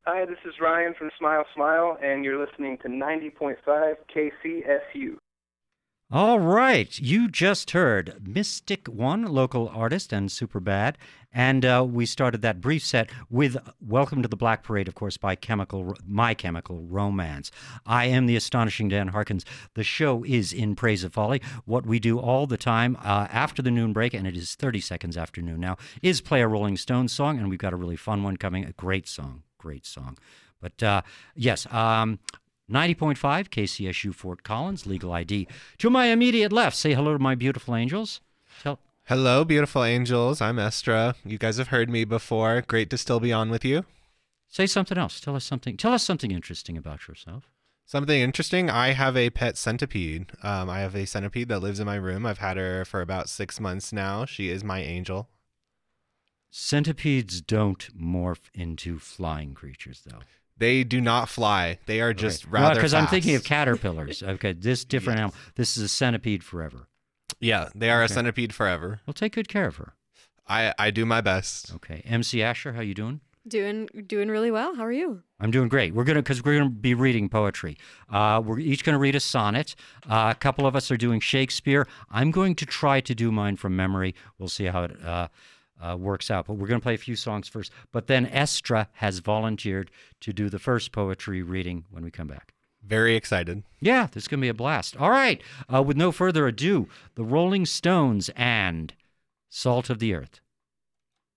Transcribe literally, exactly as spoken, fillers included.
Hi, this is Ryan from Smile Smile, and you're listening to ninety point five K C S U. All right. You just heard Mystic One, local artist and Superbad. And uh, we started that brief set with Welcome to the Black Parade, of course, by Chemical, My Chemical Romance. I am the astonishing Dan Harkins. The show is In Praise of Folly. What we do all the time uh, after the noon break, and it is thirty seconds after noon now, is play a Rolling Stones song, and we've got a really fun one coming. A great song. Great song. But uh, yes, um, ninety point five K C S U Fort Collins, Legal I D. To my immediate left, say hello to my beautiful angels. Tell- Hello, beautiful angels. I'm Estra. You guys have heard me before. Great to still be on with you. Say something else. Tell us something. Tell us something interesting about yourself. Something interesting. I have a pet centipede. Um, I have a centipede that lives in my room. I've had her for about six months now. She is my angel. Centipedes don't morph into flying creatures, though. They do not fly. They are just Okay. rather Well, because I'm fast. thinking of caterpillars. Okay, this different Yes. animal. This is a centipede forever. Yeah, they are Okay. a centipede forever. Well, take good care of her. I, I do my best. Okay, M C Asher, how you doing? Doing doing really well. How are you? I'm doing great. We're gonna because we're gonna be reading poetry. Uh, we're each gonna read a sonnet. Uh, a couple of us are doing Shakespeare. I'm going to try to do mine from memory. We'll see how it uh, uh, works out. But we're gonna play a few songs first. But then Estra has volunteered to do the first poetry reading when we come back. Very excited. Yeah, this is gonna be a blast. All right. Uh, with no further ado, the Rolling Stones and Salt of the Earth.